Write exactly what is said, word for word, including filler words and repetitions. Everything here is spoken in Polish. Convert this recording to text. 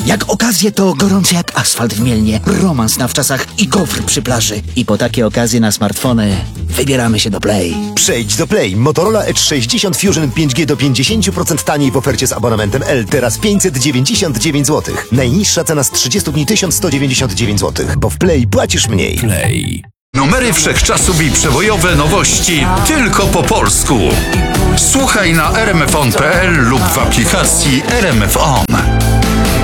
Jak okazje to gorący jak asfalt w Mielnie, romans na wczasach i gofr przy plaży. I po takie okazje na smartfony wybieramy się do Play. Przejdź do Play. Motorola Edge sześćdziesiąt Fusion pięć G do pięćdziesiąt procent taniej w ofercie z abonamentem L. Teraz pięćset dziewięćdziesiąt dziewięć złotych. Najniższa cena z trzydziestu dni tysiąc sto dziewięćdziesiąt dziewięć złotych. Bo w Play płacisz mniej. Play. Numery wszechczasów i przebojowe nowości tylko po polsku. Słuchaj na r m f on kropka p l lub w aplikacji R M F On.